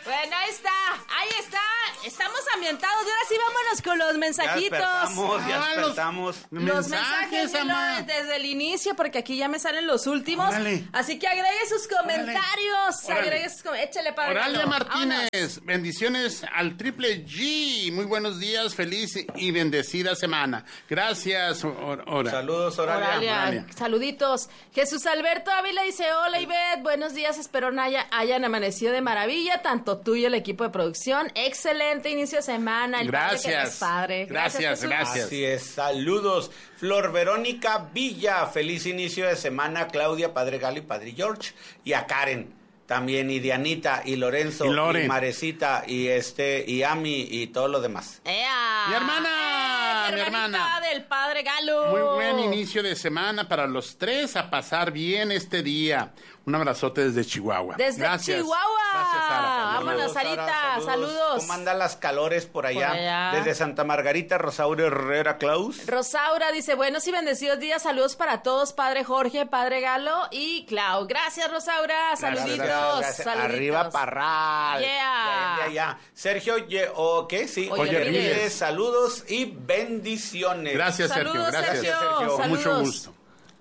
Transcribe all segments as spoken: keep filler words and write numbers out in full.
Bueno, ahí está, ahí está. Estamos ambientados. Y ahora sí, vámonos con los mensajitos. Ya despertamos, ya ah, despertamos. Los, los mensajes, mensajes ama. desde el inicio, porque aquí ya me salen los últimos. Órale. Así que agregue sus comentarios. Órale. Agregue sus comentarios. Échale para Oralia Martínez, vámonos. Bendiciones al Triple G. Muy buenos días, feliz y bendecida semana. Gracias, Or Ora. Saludos, Oralia. Oralia. Oralia. Saluditos. Jesús Alberto Ávila dice: hola, Ivette, buenos días. Espero haya, hayan amanecido de maravilla, tanto tú y el equipo de producción. Excelente inicio de semana. El Gracias. Padre que es padre. Gracias, Gracias, gracias. Así es, saludos. Flor Verónica Villa, feliz inicio de semana. Claudia, Padre Gali, Padre George. Y a Karen. También, y Dianita, y Lorenzo, y, y Marecita, y este, y Ami, y todo lo demás. ¡Ea! Mi hermana, ¡Eh, mi hermana. del Padre Galo! Muy buen inicio de semana para los tres, a pasar bien este día. Un abrazote desde Chihuahua. Desde Gracias. Chihuahua. Gracias, Sara. Vámonos, Sarita. Saludos. saludos. ¿Cómo andan las calores por allá? Por allá. Desde Santa Margarita, Rosaura Herrera Claus. Rosaura dice: buenos y bendecidos días, saludos para todos, Padre Jorge, Padre Galo y Clau. Gracias, Rosaura. Saluditos. Gracias, gracias. saluditos. Arriba Parral. Yeah. Ya, ya, ya. Sergio, ye, o ¿qué? Sí. Oye, Oye, Riles. saludos y bendiciones. Gracias, Sergio. Saludos, Gracias. Sergio. Sergio. Con mucho Saludos. gusto.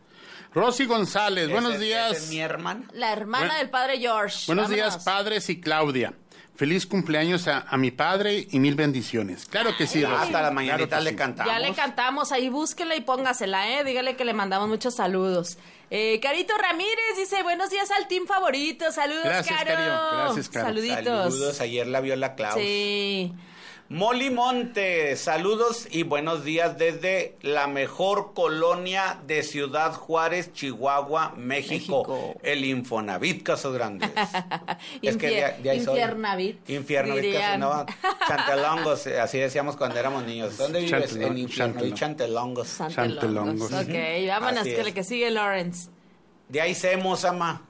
Rosy González, buenos Ese- días. ese es mi hermana. La hermana Buen- del Padre George. Buenos Vámonos. días, padres y Claudia. Feliz cumpleaños a, a mi padre y mil bendiciones. Claro que sí, Ay. Rosy. Hasta las Claro mañanitas que le sí. cantamos. Ya le cantamos, ahí búsquela y póngasela, ¿eh? Dígale que le mandamos muchos saludos. Eh, Carito Ramírez dice: buenos días al team favorito. Saludos, Gracias, Caro. Cario. Gracias, Caro. Saluditos. Saludos, ayer la vio la Claus. Sí. Molly Monte, saludos y buenos días desde la mejor colonia de Ciudad Juárez, Chihuahua, México, México. el Infonavit Casos Grandes. Infier- de ahí- de ahí soy. Infiernavit, Infiernavit, dirían. Casos- no, Chantelongos, eh, así decíamos cuando éramos niños. ¿Dónde vives? Chantelong- En Infiernavit, Chantelongos. Santelongos. Chantelongos. Ok, vámonos, Así que es. le que sigue Lawrence. De ahí semos, ama.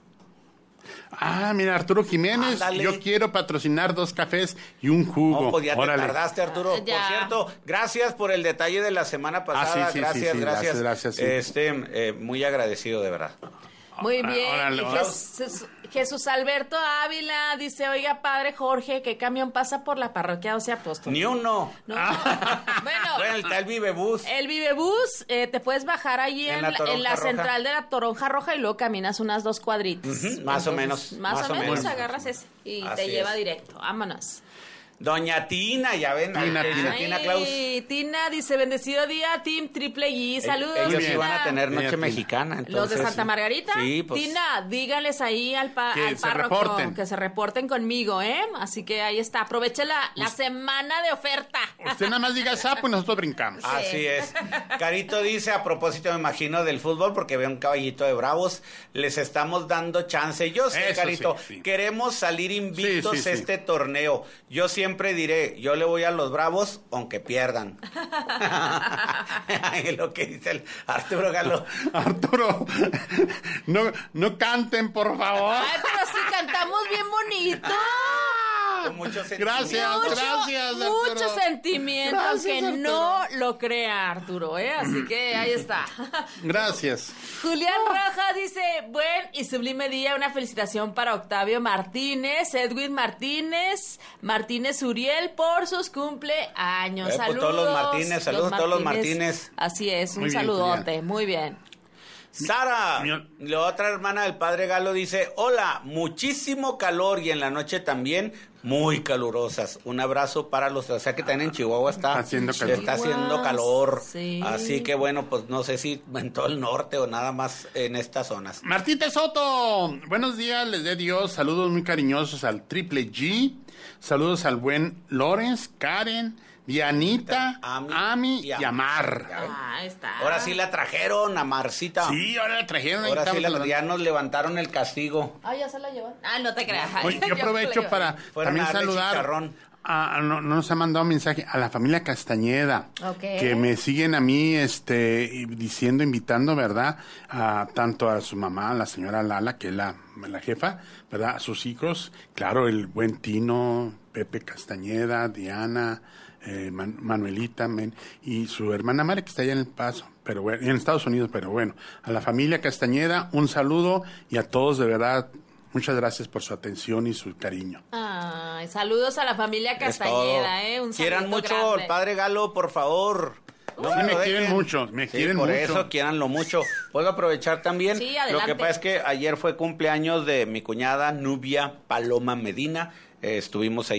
Ah, mira, Arturo Jiménez, Ándale. yo quiero patrocinar dos cafés y un jugo. No, pues ya Órale. te tardaste, Arturo. Ah, ya. Por cierto, gracias por el detalle de la semana pasada. Ah, sí, sí, gracias, sí, sí, gracias. gracias, gracias, sí. Este, eh, muy agradecido, de verdad. Muy Ah, bien. órale, Y órale. Jesús, Jesús Alberto Ávila dice: oiga, Padre Jorge, ¿qué camión pasa por la parroquia doce Apóstoles? Ni uno. No. Bueno, Bueno, está el Vivebús. el Vivebús, eh, te puedes bajar ahí En en, la la, Toronja en la Roja. central de la Toronja Roja y luego caminas unas dos cuadritas. Ujú, más o menos, Más, más o o menos, menos. agarras ese y Así te lleva es. directo. Vámonos. Doña Tina, ya ven. Tina, ahí dice Tina. Tina Claus. Ay, Tina dice: bendecido día, Team Triple G. Saludos. Ellos Tina. iban a tener Tina, noche Tina. mexicana. Los de entonces- Santa Margarita. Sí, pues. Tina, dígales ahí al, pa- Que al se párroco reporten. que se reporten conmigo, ¿eh? Así que ahí está. Aproveche la, la semana de oferta. Usted nada más diga sapo y nosotros brincamos. Así es. Carito dice, a propósito, me imagino, del fútbol, porque veo un caballito de bravos, les estamos dando chance. Yo sé, Eso Carito, sí, sí. queremos salir invictos Sí, sí, sí. este torneo. Yo siempre diré, yo le voy a los bravos, aunque pierdan. Es lo que dice el Arturo Galo. Arturo, no, no canten, por favor. Ay, pero sí cantamos bien bonito. Con mucho sentimiento. Gracias, Mucho, gracias, Arturo. mucho sentimiento, Gracias, aunque Arturo. no lo crea Arturo, ¿eh? Así que ahí está. Gracias. Julián Rojas dice: buen y sublime día, una felicitación para Octavio Martínez, Edwin Martínez, Martínez Uriel por sus cumpleaños. Eh, pues, Saludos. todos los Martínez, saludos a todos los Martínez. Así es, un Muy bien, saludote, Julián. muy bien. Sara, Mi- la otra hermana del padre Galo, dice, hola, muchísimo calor y en la noche también muy calurosas. Un abrazo para los, o sea que también en Chihuahua está Haciendo calor. está haciendo Chihuahua, calor. sí. Así que bueno, pues no sé si en todo el norte o nada más en estas zonas. Martita Soto, buenos días, les dé Dios, saludos muy cariñosos al Triple G, saludos al buen Lorenz, Karen, Dianita, Ami, Ami y y Am- Amar. Ah, ahí está. Ahora sí la trajeron a Marcita. Sí, ahora la trajeron. ahí Ahora sí estamos la, hablando. ya nos levantaron el castigo. Ah, ya se la llevan. Ah, no te creas. Oye, yo Ya se la aprovecho llevan. para Fueron también a darle saludar. chicharrón. A, a- no, no nos ha mandado mensaje a la familia Castañeda, Ok. que me siguen a mí, este, y diciendo, invitando, ¿verdad? A tanto a su mamá, la señora Lala, que es la, la jefa, ¿verdad? A sus hijos, claro, el buen Tino, Pepe Castañeda, Diana, eh, Man- Manuelita, men, y su hermana Mari, que está allá en El Paso, pero bueno, en Estados Unidos, pero bueno, a la familia Castañeda, un saludo, y a todos, de verdad, Muchas gracias por su atención y su cariño. Ay, saludos a la familia Castañeda, ¿eh? Un Quieran saludo mucho grande. al padre Galo, por favor. No Sí, me, me lo quieren dejen. mucho, me Sí, quieren por mucho. eso, quiéranlo mucho. ¿Puedo aprovechar también? Sí, Lo adelante. que pasa es que ayer fue cumpleaños de mi cuñada Nubia Paloma Medina. Eh, estuvimos ahí